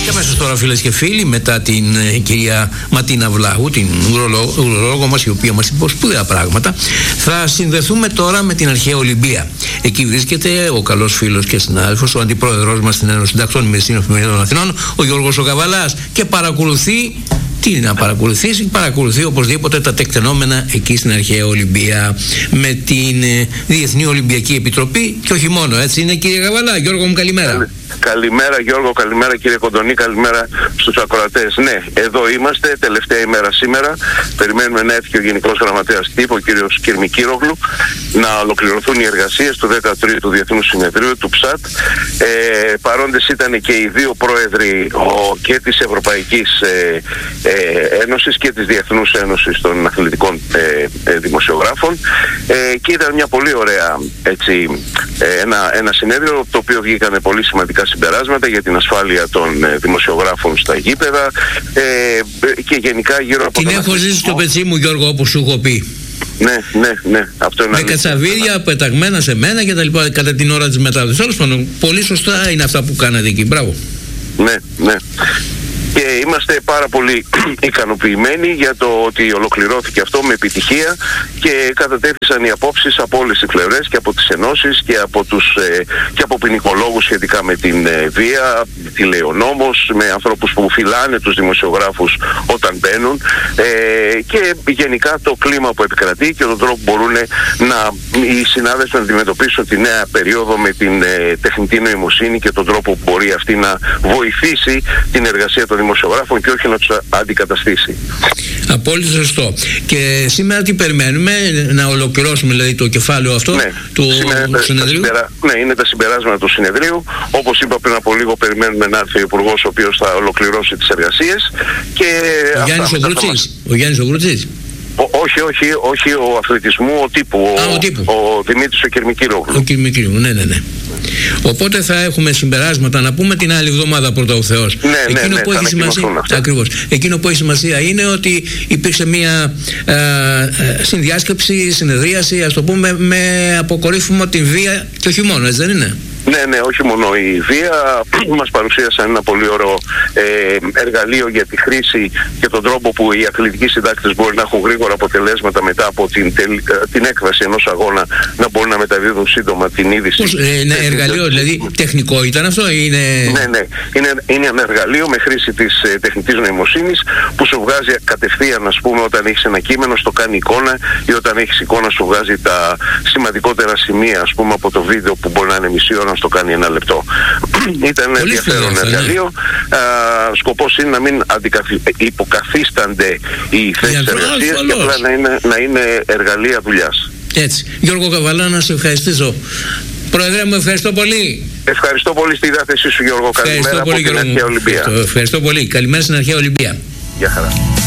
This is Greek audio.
Και αμέσως τώρα, φίλες και φίλοι, μετά την κυρία Ματίνα Βλάχου, την ουρολόγο μας, η οποία μας είπε σπουδαία πράγματα, θα συνδεθούμε τώρα με την αρχαία Ολυμπία. Εκεί βρίσκεται ο καλός φίλος και συνάδελφος, ο αντιπρόεδρος μας στην Ένωση Συντακτών Μεσίνων Εφημερίδων Αθηνών, ο Γιώργος ο Καβαλάς, και παρακολουθεί. Τι να παρακολουθήσει, παρακολουθεί οπωσδήποτε τα τεκτενόμενα εκεί στην αρχαία Ολυμπία με την Διεθνή Ολυμπιακή Επιτροπή και όχι μόνο. Έτσι είναι, κύριε Καβαλά? Γιώργο μου, καλημέρα. Καλημέρα Γιώργο, καλημέρα κύριε Κοντονή, καλημέρα στους ακροατές. Ναι, εδώ είμαστε, τελευταία ημέρα σήμερα. Περιμένουμε να έρθει και ο Γενικός Γραμματέας Τύπου, ο κύριος Κυρμικύρογλου, να ολοκληρωθούν οι εργασίες του 13ου Διεθνούς Συνεδρίου, του ΨΑΤ. Παρόντες ήταν και οι δύο πρόεδροι και της Ευρωπαϊκής Ένωσης και της Διεθνούς Ένωσης των Αθλητικών Δημοσιογράφων, και ήταν μια πολύ ωραία, ένα συνέδριο το οποίο βγήκανε πολύ σημαντικά συμπεράσματα για την ασφάλεια των δημοσιογράφων στα γήπεδα και γενικά γύρω από την έχω ζήσει στο πετσί μου, Γιώργο, όπως σου έχω πει. Ναι, αυτό είναι. Με κατσαβίδια πεταγμένα σε μένα και τα λοιπά κατά την ώρα της μετάδοσης. Τέλος πάντων, πολύ σωστά είναι αυτά που κάνατε εκεί. Μπράβο. Ναι. Και είμαστε πάρα πολύ ικανοποιημένοι για το ότι ολοκληρώθηκε αυτό με επιτυχία και κατατέθησαν οι απόψεις από όλες τις πλευρές, και από τις ενώσεις και από ποινικολόγους σχετικά με την βία, τι λέει ο νόμος, με ανθρώπους που φυλάνε τους δημοσιογράφους όταν μπαίνουν, και γενικά το κλίμα που επικρατεί και τον τρόπο που μπορούν οι συνάδελφοι να αντιμετωπίσουν τη νέα περίοδο με την τεχνητή νοημοσύνη και τον τρόπο που μπορεί αυτή να βοηθήσει την εργασία των δημοσιογράφων και όχι να τους αντικαταστήσει. Απόλυτα σωστό. Και σήμερα τι περιμένουμε? Να ολοκληρώσουμε δηλαδή το κεφάλαιο αυτό του συνεδρίου? Ναι, είναι τα συμπεράσματα του συνεδρίου. Όπως είπα πριν από λίγο, περιμένουμε να έρθει ο Υπουργός, ο οποίος θα ολοκληρώσει τις εργασίες. Ο Γιάννης ο Βρουτσής. Όχι ο αθλητισμού, ο τύπου. Ο Δημήτρης ο Κυρμικύρογλου. Ο Κυρμικύρογλου, ναι. Οπότε θα έχουμε συμπεράσματα να πούμε την άλλη εβδομάδα, πρώτα ο Θεός. Εκείνο που έχει σημασία, ακριβώς. Εκείνο που έχει σημασία είναι ότι υπήρξε μια συνδιάσκεψη, συνεδρίαση, ας το πούμε, με αποκορύφωμα την βία και όχι μόνο, έτσι δεν είναι? Ναι, όχι μόνο η βία. Μας παρουσίασαν ένα πολύ ωραίο εργαλείο για τη χρήση και τον τρόπο που οι αθλητικοί συντάκτες μπορεί να έχουν γρήγορα αποτελέσματα μετά από την έκβαση ενός αγώνα, να μπορούν να μεταδίδουν σύντομα την είδηση. Είναι εργαλείο, δηλαδή τεχνικό ήταν αυτό? Ναι. Είναι ένα εργαλείο με χρήση της τεχνητής νοημοσύνης που σου βγάζει κατευθείαν, ας πούμε, όταν έχεις ένα κείμενο, στο κάνει εικόνα, ή όταν έχεις εικόνα σου βγάζει τα σημαντικότερα σημεία, ας πούμε, από το βίντεο που μπορεί να είναι μισή ώρα, στο κάνει 1 λεπτό. Ήταν ένα ενδιαφέρον εργαλείο. Σκοπός είναι να μην υποκαθίστανται οι θέσεις εργασίας και απλά να είναι εργαλεία δουλειάς. Έτσι. Γιώργο Καβαλά, να σε ευχαριστήσω. Πρόεδρε μου, ευχαριστώ πολύ. Ευχαριστώ πολύ στη διάθεσή σου, Γιώργο. Καλημέρα από την Αρχαία Ολυμπία. Ευχαριστώ πολύ. Καλημέρα στην Αρχαία Ολυμπία. Γεια χαρά.